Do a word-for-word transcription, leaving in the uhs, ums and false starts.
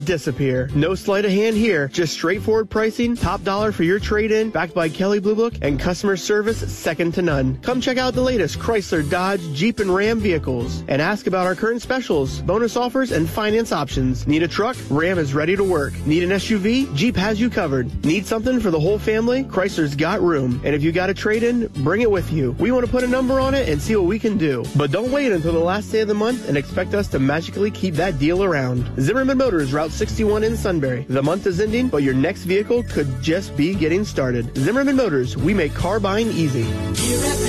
disappear. No sleight of hand here, just straightforward pricing, top dollar for your trade-in, backed by Kelley Blue Book, and customer service second to none. Come check out the latest Chrysler, Dodge, Jeep, and Ram vehicles, and ask about our current specials, bonus offers, and finance options. Need a truck? Ram is ready to work. Need an S U V? Jeep has you covered. Need something for the whole family? Chrysler's got room. And if you got a trade-in, bring it with you. We want to put a number on it and see what we can do. But don't wait until the last day of the month and expect us to magically keep that deal around. Zimmerman Motors, Route sixty-one in Sunbury. The month is ending, but your next vehicle could just be getting started. Zimmerman Motors, we make car buying easy.